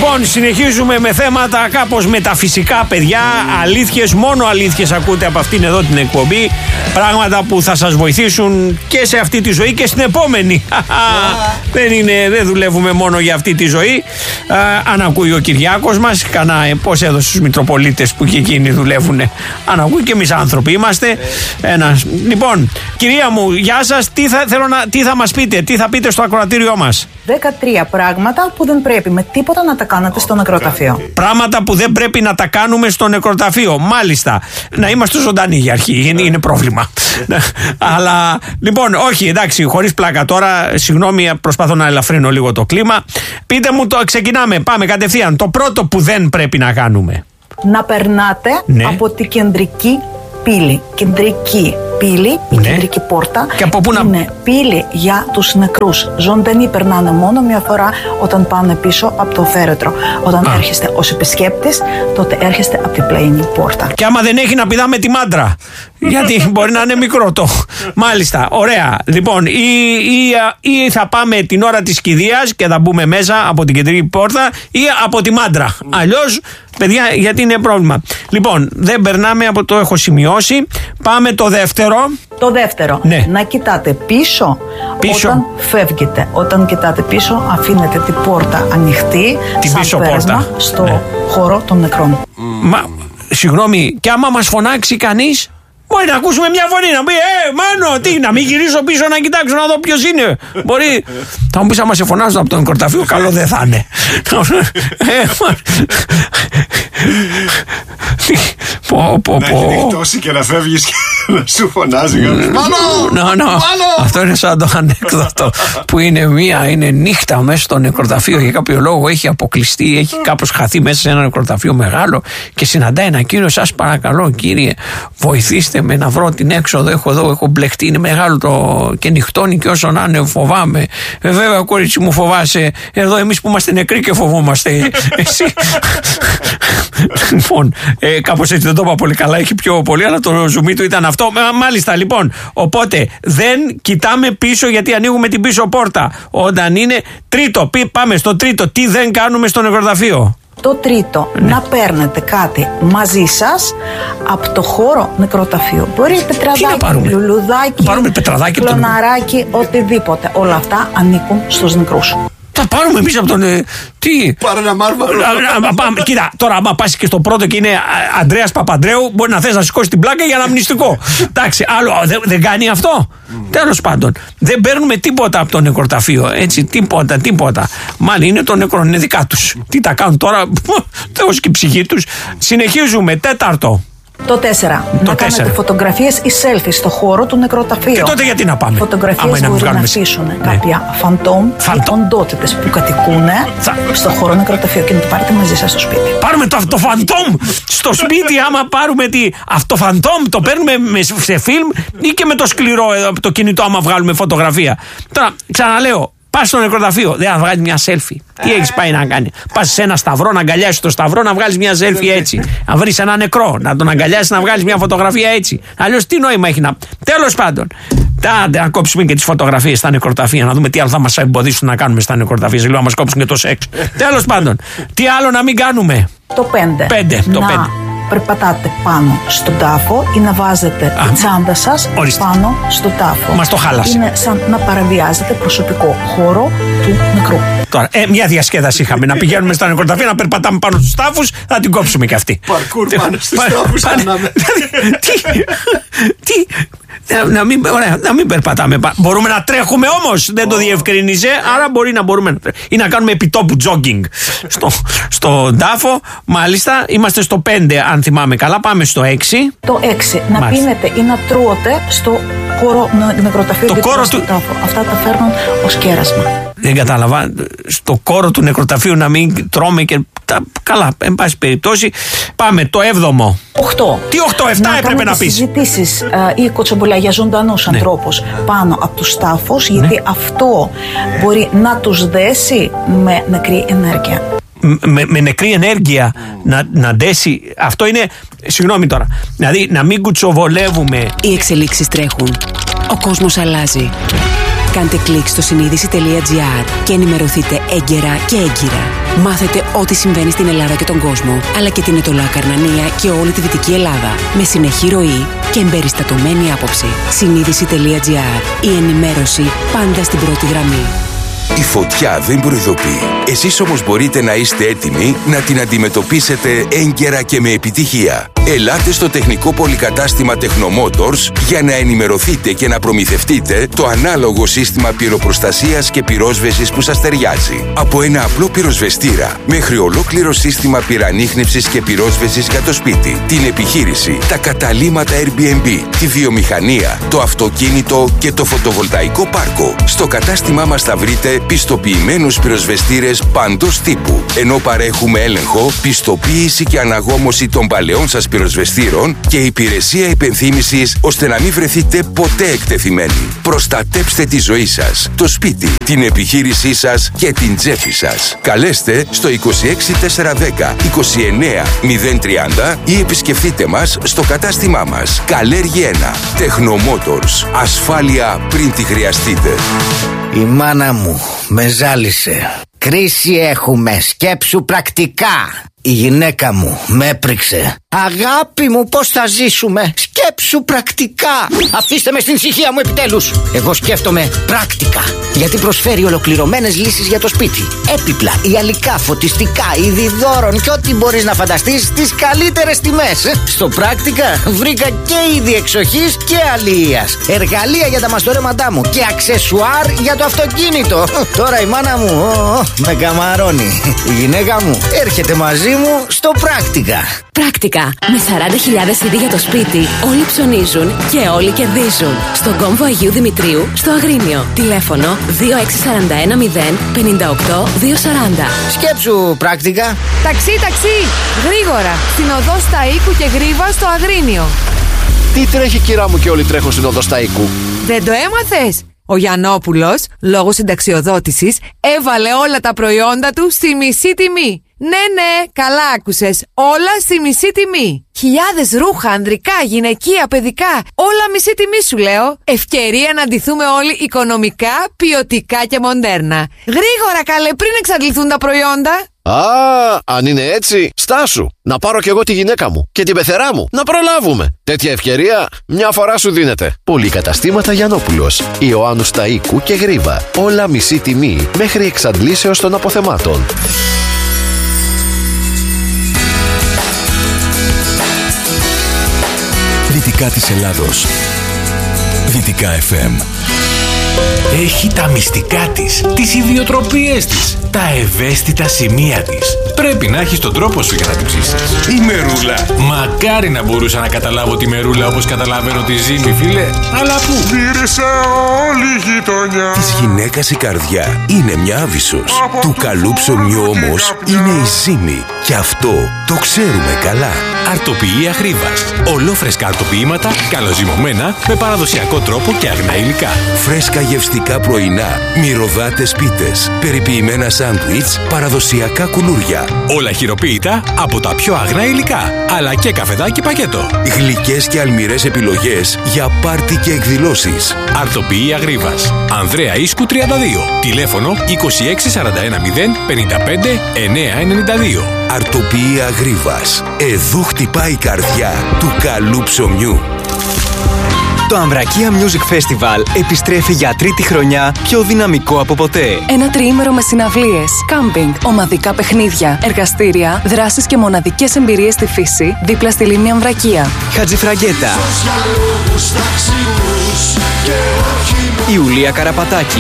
Λοιπόν, συνεχίζουμε με θέματα κάπως μεταφυσικά, παιδιά. Αλήθειες, μόνο αλήθειες ακούτε από αυτήν εδώ την εκπομπή. Πράγματα που θα σας βοηθήσουν και σε αυτή τη ζωή και στην επόμενη. Δεν δουλεύουμε μόνο για αυτή τη ζωή. Αν ακούει ο Κυριάκος μας, πώς έδωσε στους Μητροπολίτες που και εκείνοι δουλεύουν. Αν ακούει, και εμείς άνθρωποι είμαστε. Λοιπόν, κυρία μου, γεια σας. Τι θα μας πείτε, τι θα πείτε στο ακροατήριό μας? 13 πράγματα που δεν πρέπει με τίποτα να τα κάνετε στο νεκροταφείο. Πράγματα που δεν πρέπει να τα κάνουμε στο νεκροταφείο. Μάλιστα. Να είμαστε ζωντανοί για αρχή. Είναι πρόβλημα. Αλλά λοιπόν, όχι, εντάξει, χωρίς πλάκα τώρα. Συγγνώμη, προσπαθώ να ελαφρύνω λίγο το κλίμα. Πείτε μου, ξεκινάμε. Πάμε κατευθείαν. Το πρώτο που δεν πρέπει να κάνουμε. Να περνάτε από την κεντρική πύλη. Κεντρική πύλη, η κεντρική πόρτα. Και από πού είναι πύλη για τους νεκρούς. Ζωντανοί περνάνε μόνο μια φορά όταν πάνε πίσω από το φέρετρο. Όταν έρχεστε ως επισκέπτης, τότε έρχεστε από την πλαϊνή πόρτα. Και άμα δεν έχει, να πηδάμε τη μάντρα. Γιατί μπορεί να είναι μικρό το. Μάλιστα, ωραία. Λοιπόν, ή θα πάμε την ώρα της κηδείας και θα μπούμε μέσα από την κεντρική πόρτα, ή από τη μάντρα. Αλλιώς, παιδιά, γιατί είναι πρόβλημα. Λοιπόν, δεν περνάμε από το έχω σημειώσει. Πάμε το δεύτερο. Το δεύτερο, να κοιτάτε πίσω όταν φεύγετε. Όταν κοιτάτε πίσω, αφήνετε την πόρτα ανοιχτή, την πίσω πόρτα στο χώρο των νεκρών. Συγγνώμη, και άμα μας φωνάξει κανείς, μπορεί να ακούσουμε μια φωνή να πει Μάνο, να μην γυρίσω πίσω να κοιτάξω να δω ποιος είναι. Μπορεί. Θα μου πεις, άμα σε φωνάζουν από το νεκροταφείο, καλό δεν θα είναι. Να έχει νυχτώσει και να φεύγεις και να σου φωνάζει. Μάνο! Αυτό είναι σαν το ανέκδοτο που είναι νύχτα μέσα στο νεκροταφείο. Για κάποιο λόγο έχει αποκλειστεί, έχει κάπως χαθεί μέσα σε ένα νεκροταφείο μεγάλο και συναντάει ένα κύριο. Σας παρακαλώ, κύριε, βοηθήστε με να βρω την έξοδο. Έχω μπλεχτεί, είναι μεγάλο και νυχτώνει και όσο να είναι φοβάμαι. Βέβαια, κορίτσι μου, φοβάσαι. Εδώ εμείς που είμαστε νεκροί και φοβόμαστε. Εσύ. Λοιπόν, κάπως έτσι δεν το είπα πολύ καλά, έχει πιο πολύ, αλλά το ζουμί του ήταν αυτό. Μάλιστα, λοιπόν, οπότε δεν κοιτάμε πίσω γιατί ανοίγουμε την πίσω πόρτα. Όταν είναι τρίτο, πάμε στο τρίτο. Τι δεν κάνουμε στο νεκροταφείο? Το τρίτο, να παίρνετε κάτι μαζί σας από το χώρο νεκροταφείου. Μπορεί πετραδάκι, λουλουδάκι, κλωναράκι, οτιδήποτε. Όλα αυτά ανήκουν στους νεκρούς. Θα πάρουμε εμείς από τον. Τι. Πάρε ένα μάρμαρο. Κοίτα, τώρα, άμα πας και στο πρώτο και είναι Ανδρέας Παπαντρέου, μπορεί να θες να σηκώσει την πλάκα για αναμνηστικό. Εντάξει, άλλο δεν κάνει αυτό. Τέλος πάντων, δεν παίρνουμε τίποτα από το νεκροταφείο. Έτσι, τίποτα. Μάλλον είναι το νεκρό, είναι δικά τους. Τι τα κάνουν τώρα, Θεός και η ψυχή τους. Συνεχίζουμε. Τέταρτο. Το 4. Να κάνετε φωτογραφίες ή selfies στο χώρο του νεκροταφείου. Και τότε γιατί να πάμε? Φωτογραφίες μπορεί να αφήσουν κάποια φαντόμ ή οντότητες που κατοικούν στο χώρο νεκροταφείου και να το πάρετε μαζί σας στο σπίτι. Πάρουμε το φαντόμ στο σπίτι, άμα πάρουμε αυτό φαντόμ, το παίρνουμε σε φιλμ ή και με το σκληρό το κινητό, άμα βγάλουμε φωτογραφία. Τώρα, ξαναλέω. Πας στο νεκροταφείο, δεν θα βγάλεις μια selfie. Τι έχεις πάει να κάνει? Πας σε ένα σταυρό, να αγκαλιάσεις το σταυρό, να βγάλεις μια selfie έτσι. Να βρεις ένα νεκρό, να τον αγκαλιάσεις, να βγάλεις μια φωτογραφία έτσι. Αλλιώς τι νόημα έχει να. Τέλος πάντων. Να κόψουμε και τις φωτογραφίες στα νεκροταφεία, να δούμε τι άλλο θα μας εμποδίσουν να κάνουμε στα νεκροταφεία. Δηλαδή, να μας κόψουν και το σεξ. Τέλος πάντων. Τι άλλο να μην κάνουμε? Το 5. Περπατάτε πάνω στον τάφο ή να βάζετε τη τσάντα σας πάνω στον τάφο. Μας το χάλασε. Είναι σαν να παραβιάζετε προσωπικό χώρο του νεκρού. Τώρα, μια διασκέδαση είχαμε. Να πηγαίνουμε στα νεκροταφεία, να περπατάμε πάνω στους τάφους, θα την κόψουμε κι αυτή. Παρκούρ πάνω στους τάφους. Τι. Να μην περπατάμε. Μπορούμε να τρέχουμε όμως. Δεν το διευκρίνησε. Άρα μπορεί να μπορούμε να τρέχουμε. Ή να κάνουμε επιτόπου jogging στον τάφο. Μάλιστα, είμαστε στο 5, αν θυμάμαι καλά. Πάμε στο 6. Το 6. Να πίνετε ή να τρώτε στο χώρο νεκροταφείου. Το κόρο του τάφο. Αυτά τα φέρνουν ως κέρασμα. Δεν κατάλαβα. Στο κόρο του νεκροταφείου να μην τρώμε και. Καλά, εν πάση περιπτώσει. Πάμε το 7ο. 8. Τι 8, 7 έπρεπε να πεις? Συζητήσεις ή κοτσομπολιά για ζωντανούς ανθρώπους πάνω από τους τάφους, γιατί αυτό μπορεί να τους δέσει με νεκρή ενέργεια. Με νεκρή ενέργεια να ντέσει. Αυτό είναι. Συγγνώμη τώρα. Δηλαδή να μην κουτσοβολεύουμε. Οι εξελίξεις τρέχουν. Ο κόσμος αλλάζει. Κάντε κλικ στο συνείδηση.gr και ενημερωθείτε έγκαιρα και έγκυρα. Μάθετε ό,τι συμβαίνει στην Ελλάδα και τον κόσμο, αλλά και την Αιτωλά Καρνανία και όλη τη Δυτική Ελλάδα. Με συνεχή ροή και εμπεριστατωμένη άποψη. Συνείδηση.gr. Η ενημέρωση πάντα στην πρώτη γραμμή. Η φωτιά δεν προειδοποιεί. Εσείς όμως μπορείτε να είστε έτοιμοι να την αντιμετωπίσετε έγκαιρα και με επιτυχία. Ελάτε στο τεχνικό πολυκατάστημα Technomotors για να ενημερωθείτε και να προμηθευτείτε το ανάλογο σύστημα πυροπροστασίας και πυρόσβεσης που σας ταιριάζει. Από ένα απλό πυροσβεστήρα μέχρι ολόκληρο σύστημα πυρανίχνευσης και πυρόσβεσης για το σπίτι, την επιχείρηση, τα καταλύματα Airbnb, τη βιομηχανία, το αυτοκίνητο και το φωτοβολταϊκό πάρκο. Στο κατάστημά μας θα βρείτε πιστοποιημένους πυροσβεστήρες παντός τύπου, ενώ παρέχουμε έλεγχο, πιστοποίηση και αναγόμωση των παλαιών σας πυροσβεστήρων και υπηρεσία υπενθύμησης ώστε να μην βρεθείτε ποτέ εκτεθειμένοι. Προστατέψτε τη ζωή σας, το σπίτι, την επιχείρησή σας και την τσέπη σας. Καλέστε στο 26410 29 030 ή επισκεφτείτε μας στο κατάστημά μας. Καλέργη 1. Technomotors. Ασφάλεια πριν τη χρειαστείτε. Η μάνα μου με ζάλισε. Κρίση έχουμε, σκέψου πρακτικά. Η γυναίκα μου με έπριξε. Αγάπη μου, πώς θα ζήσουμε? Σκέψου πρακτικά. Αφήστε με στην ησυχία μου επιτέλους. Εγώ σκέφτομαι πρακτικά, γιατί προσφέρει ολοκληρωμένες λύσεις για το σπίτι. Έπιπλα, υλικά, φωτιστικά, είδη δώρων και ό,τι μπορείς να φανταστείς στις καλύτερες τιμές. Στο πρακτικά βρήκα και είδη εξοχής και αλληλείας, εργαλεία για τα μαστορέματά μου και αξεσουάρ για το αυτοκίνητο. Τώρα η μάνα μου με καμαρώνει. Η γυναίκα μου έρχεται μαζί μου στο πρακτικά. Πρακτικά. Με 40.000 είδη για το σπίτι, όλοι ψωνίζουν και όλοι κερδίζουν. Στον κόμβο Αγίου Δημητρίου, στο Αγρίνιο. Τηλέφωνο 2641 0 58 240. Σκέψου πρακτικά. Ταξί, γρήγορα. Στην οδό Σταΐκου και Γρίβα στο Αγρίνιο. Τι τρέχει, κυρά μου, και όλοι τρέχουν στην οδό Σταΐκου? Δεν το έμαθες? Ο Γιαννόπουλος, λόγω συνταξιοδότησης, έβαλε όλα τα προϊόντα του στη μισή τιμή. Ναι, καλά άκουσες. Όλα στη μισή τιμή. Χιλιάδες ρούχα, ανδρικά, γυναικεία, παιδικά. Όλα μισή τιμή σου λέω. Ευκαιρία να ντυθούμε όλοι οικονομικά, ποιοτικά και μοντέρνα. Γρήγορα καλέ, πριν εξαντληθούν τα προϊόντα. Αν είναι έτσι, στάσου. Να πάρω κι εγώ τη γυναίκα μου και την πεθερά μου. Να προλάβουμε. Τέτοια ευκαιρία μια φορά σου δίνεται. Πολυκαταστήματα Γιαννόπουλος, Ιωάννου Σταΐκου και Γρίβα. Όλα μισή τιμή μέχρι εξαντλήσεως των αποθεμάτων. Δυτικά της Ελλάδος. Δυτικά FM. Έχει τα μυστικά της, τις ιδιοτροπίες της, τα ευαίσθητα σημεία της. Πρέπει να έχεις τον τρόπο σου για να την ψήσεις. Η Μερούλα. Μακάρι να μπορούσα να καταλάβω τη Μερούλα όπως καταλαβαίνω τη Ζήμη, φίλε. Αλλά πού? Μύρισε όλη η γειτονιά. Της γυναίκας η καρδιά είναι μια άβυσσος. Του καλού ψωμιού όμως είναι η Ζήμη. Και αυτό το ξέρουμε καλά. Αρτοποιία Γρίβας. Ολόφρεσκα αρτοποιήματα, καλοζυμωμένα, με παραδοσιακό τρόπο και αγνά υλικά. Φρέσκα γευστικά πρωινά, μυρωδάτες πίτες, περιποιημένα σάντουιτς, παραδοσιακά κουλούρια. Όλα χειροποίητα από τα πιο αγνά υλικά, αλλά και καφεδάκι πακέτο. Γλυκές και αλμυρές επιλογές για πάρτι και εκδηλώσεις. Αρτοποιία Γρίβας. Ανδρέα Ίσκου 32. Τηλέφωνο 2641 0 55 992. Αρτοποιία Γρίβας. Εδώ χτυπάει η καρδιά του καλού ψωμιού. Το Αμβρακία Music Festival επιστρέφει για τρίτη χρονιά πιο δυναμικό από ποτέ. Ένα τριήμερο με συναυλίες, κάμπινγκ, ομαδικά παιχνίδια, εργαστήρια, δράσεις και μοναδικές εμπειρίες στη φύση, δίπλα στη λίμνη Αμβρακία. Χατζηφραγκέτα, Ιουλία Καραπατάκη,